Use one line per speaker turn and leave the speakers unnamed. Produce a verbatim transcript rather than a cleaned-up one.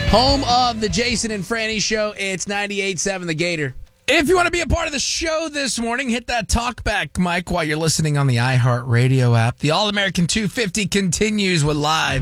Home of the Jason and Franny Show. It's ninety-eight point seven The Gator. If you want to be a part of the show this morning, hit that talkback mic while you're listening on the iHeartRadio app. The All-American two fifty continues with Live.